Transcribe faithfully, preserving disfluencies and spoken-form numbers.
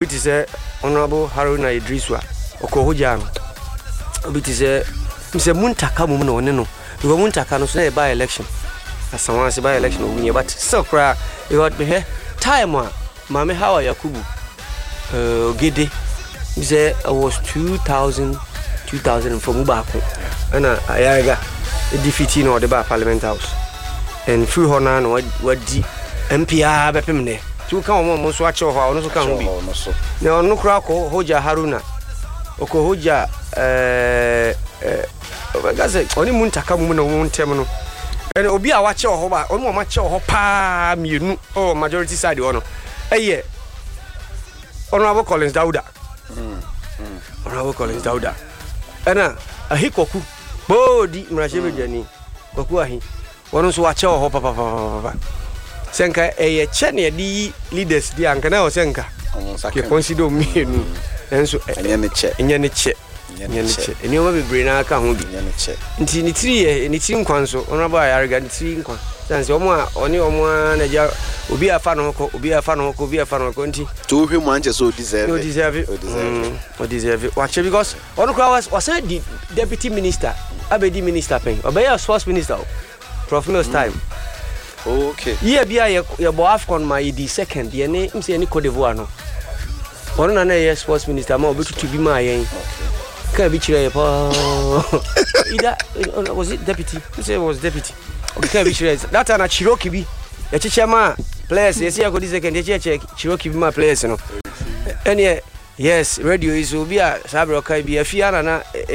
Obi say Honorable Haruna Idriswa Okohojano. Obi say Mister Muntaka mu no ne no. Because Muntaka no so by election. As someone say by election we but so cry you got me here time one Mame Hawa Yakubu uh Gede. He say I was two thousand two thousand from Ubako. And I got defeating or the bar Parliament House. And through Honan what what the M P R Bepimne. Two come on, so watch your house, no can be. No, no crack, Hoja Haruna. Okohoja, uh, uh, that's it. Only Muntaka woman won't terminal. And Obi, I watch your hoba, only much your hopa, you oh, majority side, honor. Eh, yeah. Honorable Collins Dauda. Honorable Collins Dauda. And a hikoku, body, Mrashibi Jenny, Kokuahi. One also watch your hopa, papa. Senka eh chene di leaders di ankana o senka ke consider me nu enso enye ne che enye ne che enye ne che eni o ma bebre na aka ho bi enye ne che nti ni tiri ye ni tiri nkwan so onaba ayarga ni tiri nkwan sanse omo a oni omo na ja obi afa no ko obi afa no ko obi afa no ko nti to hwe mu anche so deserve o deserve o deserve o deserve watch because onu kwa was was the deputy minister abedi minister pen obey sports minister Prof Mills time. Okay. Yeah, be a your boy Afcon my the second. Ye ne mse ni Cote d'Ivoire no. Ono na na yes sports minister ma obetu to be my yen. Ka bi chire pa. Ida was it deputy? You say it was deputy. Okay, ka bi chire. That na Chiroki bi. Ya chiche ma players. Yes, ya go the second. Ya chiche Chiroki bi ma players no. Any yes, radio is obi a sabre kai bi afia na na